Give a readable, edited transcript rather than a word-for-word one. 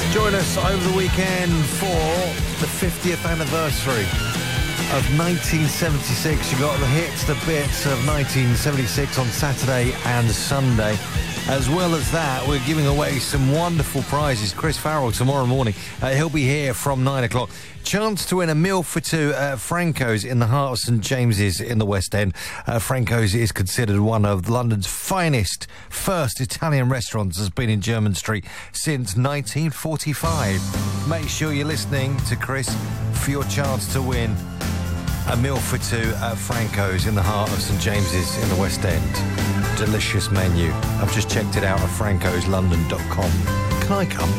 Join us over the weekend for the 50th anniversary of 1976. You got the hits, the bits of 1976 on Saturday and Sunday. As well as that, we're giving away some wonderful prizes. Chris Farrell tomorrow morning. He'll be here from 9 o'clock. Chance to win a meal for two at Franco's in the heart of St James's in the West End. Franco's is considered one of London's finest first Italian restaurants. Has been in Jermyn Street since 1945. Make sure you're listening to Chris for your chance to win a meal for two at Franco's in the heart of St James's in the West End. Delicious menu. I've just checked it out at francoslondon.com. Can I come?